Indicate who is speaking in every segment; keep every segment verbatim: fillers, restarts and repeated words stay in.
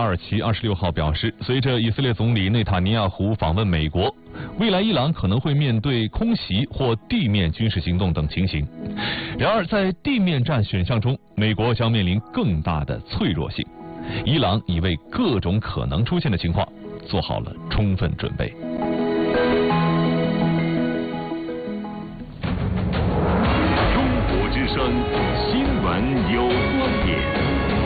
Speaker 1: 耳其二十六号表示，随着以色列总理内塔尼亚胡访问美国，未来伊朗可能会面对空袭或地面军事行动等情形。然而，在地面战选项中，美国将面临更大的脆弱性。伊朗已为各种可能出现的情况做好了充分准备。
Speaker 2: 中国之声新闻有观点。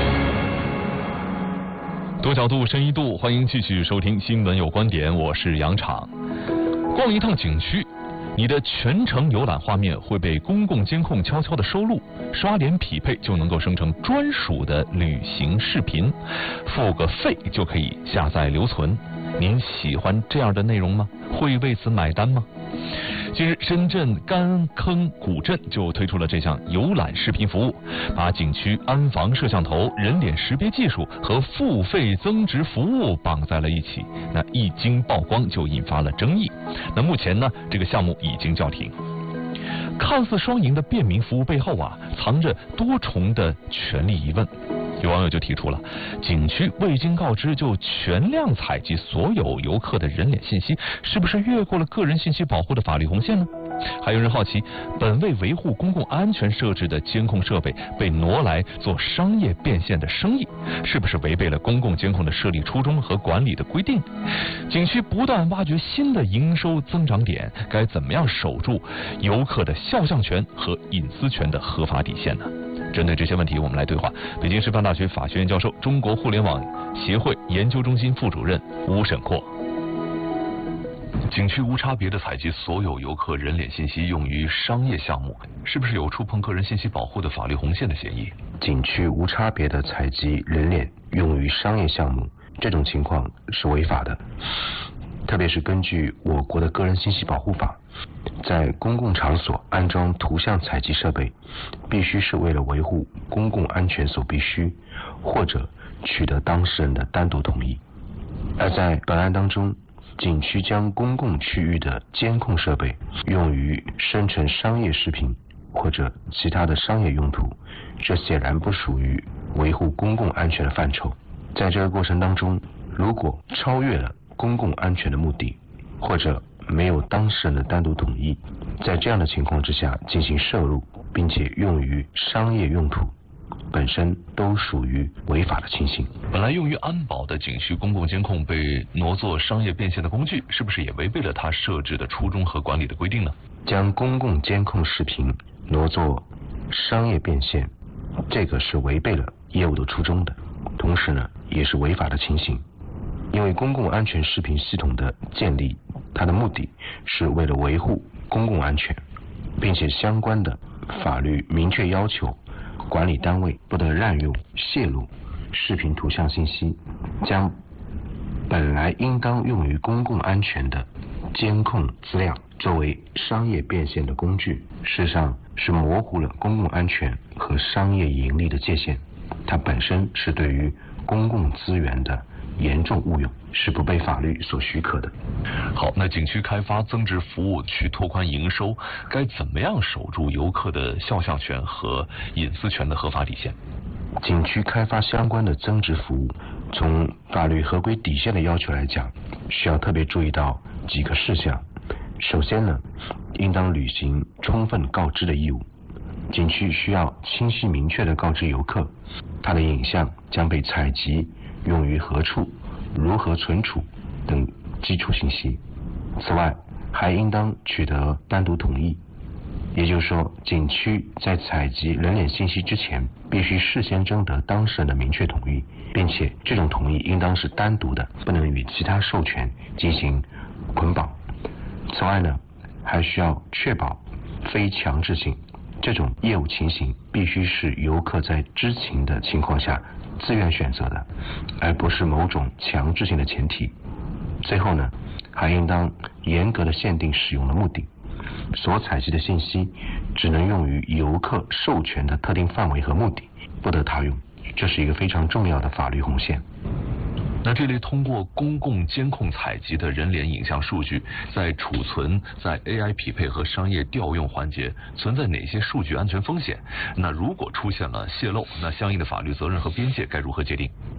Speaker 1: 多角度、深一度，欢迎继续收听《新闻有观点》，我是杨昶。逛一趟景区，你的全程游览画面会被公共监控悄悄的收录，刷脸匹配就能够生成专属的旅行视频，付个费就可以下载留存。您喜欢这样的内容吗？会为此买单吗？近日，深圳甘坑古镇就推出了这项游览视频服务，把景区安防摄像头、人脸识别技术和付费增值服务绑在了一起。那一经曝光就引发了争议。那目前呢，这个项目已经叫停。看似双赢的便民服务背后啊，藏着多重的权利疑问。有网友就提出了，景区未经告知就全量采集所有游客的人脸信息，是不是越过了个人信息保护的法律红线呢？还有人好奇，本为维护公共安全设置的监控设备被挪来做商业变现的生意，是不是违背了公共监控的设立初衷和管理的规定？景区不断挖掘新的营收增长点，该怎么样守住游客的肖像权和隐私权的合法底线呢？针对这些问题，我们来对话北京师范大学法学院教授、中国互联网协会研究中心副主任吴沈阔。景区无差别的采集所有游客人脸信息用于商业项目，是不是有触碰个人信息保护的法律红线的嫌疑？
Speaker 3: 景区无差别的采集人脸用于商业项目，这种情况是违法的。特别是根据我国的个人信息保护法，在公共场所安装图像采集设备，必须是为了维护公共安全所必须，或者取得当事人的单独同意。而在本案当中，景区将公共区域的监控设备用于生成商业视频或者其他的商业用途，这显然不属于维护公共安全的范畴。在这个过程当中，如果超越了公共安全的目的，或者没有当事人的单独同意，在这样的情况之下进行摄入，并且用于商业用途，本身都属于违法的情形。
Speaker 1: 本来用于安保的景区公共监控被挪作商业变现的工具，是不是也违背了它设置的初衷和管理的规定呢？
Speaker 3: 将公共监控视频挪作商业变现，这个是违背了业务的初衷的，同时呢，也是违法的情形。因为公共安全视频系统的建立，它的目的是为了维护公共安全，并且相关的法律明确要求管理单位不得滥用、泄露视频图像信息，将本来应当用于公共安全的监控资料作为商业变现的工具，事实上是模糊了公共安全和商业盈利的界限。它本身是对于公共资源的严重误用，是不被法律所许可的。
Speaker 1: 好，那景区开发增值服务去拓宽营收，该怎么样守住游客的肖像权和隐私权的合法底线？
Speaker 3: 景区开发相关的增值服务，从法律合规底线的要求来讲，需要特别注意到几个事项。首先呢，应当履行充分告知的义务。景区需要清晰明确地告知游客，他的影像将被采集用于何处、如何存储等基础信息。此外，还应当取得单独同意，也就是说，景区在采集人脸信息之前，必须事先征得当事人的明确同意，并且这种同意应当是单独的，不能与其他授权进行捆绑。此外呢，还需要确保非强制性，这种业务情形必须是游客在知情的情况下自愿选择的，而不是某种强制性的前提。最后呢，还应当严格的限定使用的目的，所采集的信息只能用于游客授权的特定范围和目的，不得他用，这是一个非常重要的法律红线。
Speaker 1: 那这类通过公共监控采集的人脸影像数据，在储存、在 A I 匹配和商业调用环节存在哪些数据安全风险？那如果出现了泄露，那相应的法律责任和边界该如何界定？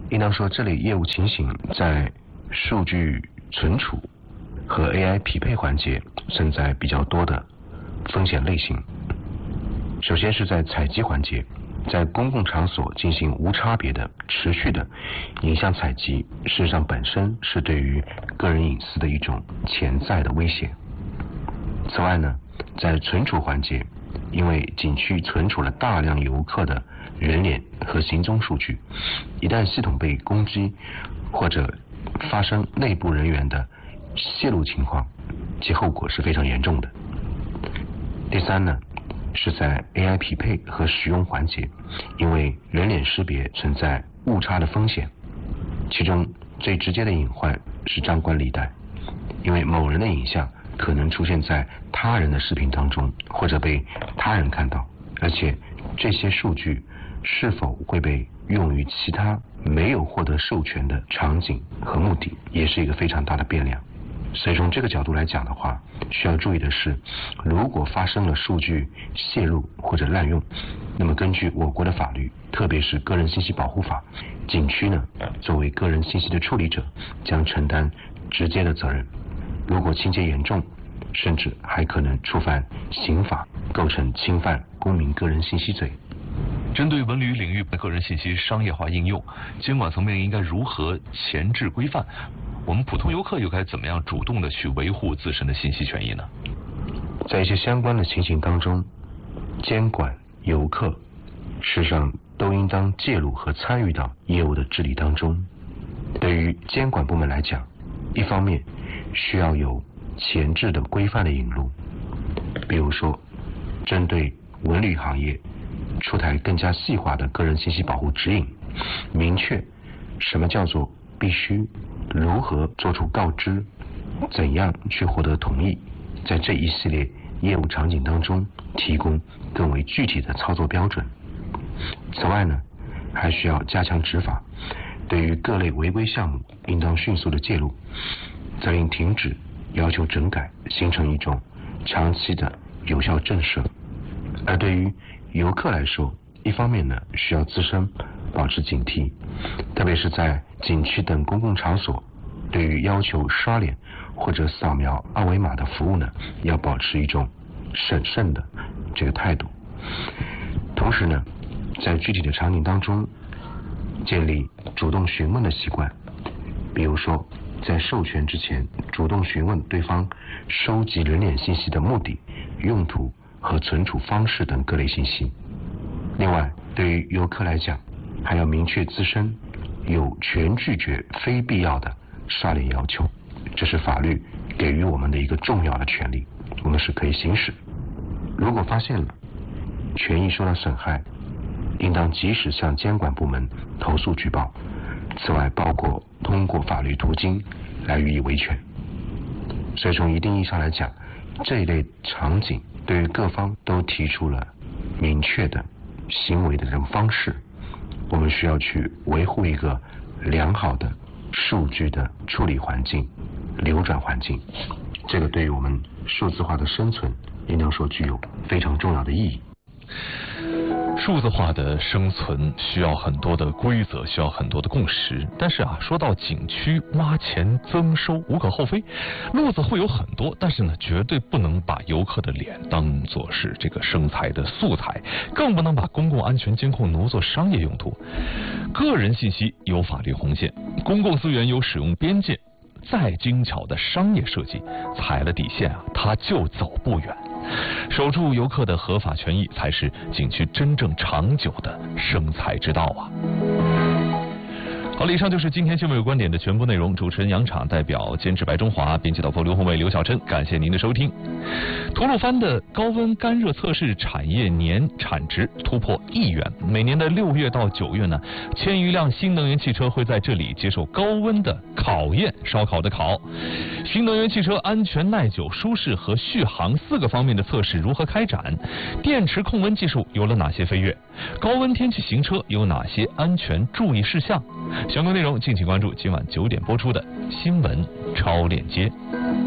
Speaker 3: 应当说这类业务情形在数据存储和 A I 匹配环节存在比较多的风险类型。首先是在采集环节，在公共场所进行无差别的持续的影像采集，事实上本身是对于个人隐私的一种潜在的威胁。此外呢，在存储环节，因为景区存储了大量游客的人脸和行踪数据，一旦系统被攻击或者发生内部人员的泄露情况，其后果是非常严重的。第三呢，是在 A I 匹配和使用环节，因为人脸识别存在误差的风险，其中最直接的隐患是张冠李戴，因为某人的影像可能出现在他人的视频当中，或者被他人看到，而且这些数据是否会被用于其他没有获得授权的场景和目的，也是一个非常大的变量。所以从这个角度来讲的话，需要注意的是，如果发生了数据泄露或者滥用，那么根据我国的法律，特别是个人信息保护法，景区呢作为个人信息的处理者，将承担直接的责任。如果情节严重，甚至还可能触犯刑法，构成侵犯公民个人信息罪。
Speaker 1: 针对文旅领域个人信息商业化应用，监管层面应该如何前置规范？我们普通游客又该怎么样主动的去维护自身的信息权益呢？
Speaker 3: 在一些相关的情形当中，监管游客事实上都应当介入和参与到业务的治理当中。对于监管部门来讲，一方面需要有前置的规范的引入，比如说针对文旅行业出台更加细化的个人信息保护指引，明确什么叫做必须，如何做出告知，怎样去获得同意，在这一系列业务场景当中提供更为具体的操作标准。此外呢，还需要加强执法，对于各类违规项目应当迅速的介入，责令停止，要求整改，形成一种长期的有效震慑。而对于游客来说，一方面呢，需要自身保持警惕，特别是在景区等公共场所，对于要求刷脸或者扫描二维码的服务呢，要保持一种审慎的这个态度。同时呢，在具体的场景当中，建立主动询问的习惯，比如说在授权之前主动询问对方收集人脸信息的目的、用途和存储方式等各类信息。另外，对于游客来讲，还要明确自身有权拒绝非必要的刷脸要求，这是法律给予我们的一个重要的权利，我们是可以行使。如果发现了权益受到损害，应当及时向监管部门投诉举报，此外包括通过法律途径来予以维权。所以从一定意义上来讲，这一类场景对于各方都提出了明确的行为的这种方式，我们需要去维护一个良好的数据的处理环境、流转环境，这个对于我们数字化的生存应当说具有非常重要的意义。
Speaker 1: 数字化的生存需要很多的规则，需要很多的共识。但是啊，说到景区挖钱增收，无可厚非，路子会有很多，但是呢，绝对不能把游客的脸当作是这个生财的素材，更不能把公共安全监控挪作商业用途。个人信息有法律红线，公共资源有使用边界，再精巧的商业设计，踩了底线啊，它就走不远。守住游客的合法权益，才是景区真正长久的生财之道啊！好了，以上就是今天新闻有观点的全部内容。主持人杨昶代表监制白中华，编辑导播刘宏伟、刘晓琛，感谢您的收听。吐鲁番的高温干热测试产业年产值突破亿元，每年的六月到九月呢，千余辆新能源汽车会在这里接受高温的考验，烧烤的烤。新能源汽车安全、耐久、舒适和续航四个方面的测试如何开展？电池控温技术有了哪些飞跃？高温天气行车有哪些安全注意事项？相关内容敬请关注今晚九点播出的新闻超链接。